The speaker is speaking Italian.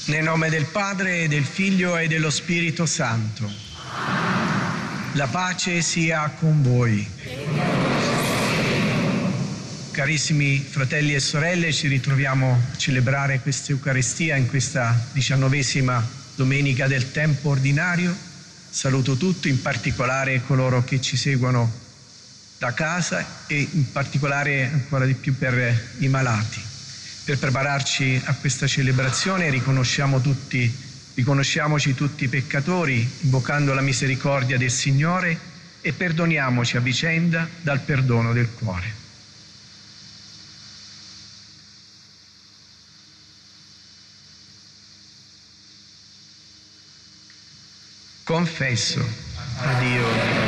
Nel nome del Padre, del Figlio e dello Spirito Santo. La pace sia con voi. Carissimi fratelli e sorelle, ci ritroviamo a celebrare questa Eucaristia in questa 19ª domenica del tempo ordinario. Saluto tutti, in particolare coloro che ci seguono da casa e in particolare ancora di più per i malati. Per prepararci a questa celebrazione riconosciamoci tutti peccatori, invocando la misericordia del Signore e perdoniamoci a vicenda dal perdono del cuore. Confesso a Dio